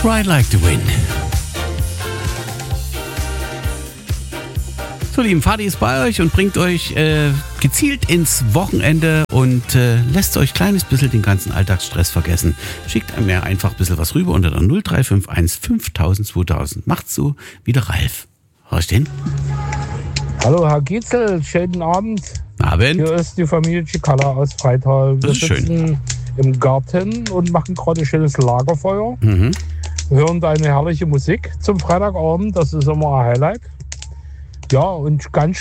Ride Like the Wind. So, lieben, Fadi ist bei euch und bringt euch gezielt ins Wochenende und lässt euch ein kleines bisschen den ganzen Alltagsstress vergessen. Schickt mir einfach ein bisschen was rüber unter der 0351 5000 2000. Macht's so wie der Ralf. Hörst du den? Hallo Herr Gietzel, schönen Abend. Abend. Hier ist die Familie Cicala aus Freital. Wir Das ist schön. sitzen im Garten und machen gerade ein schönes Lagerfeuer. Mhm. Hören eine herrliche Musik zum Freitagabend, das ist immer ein Highlight. Ja, und ganz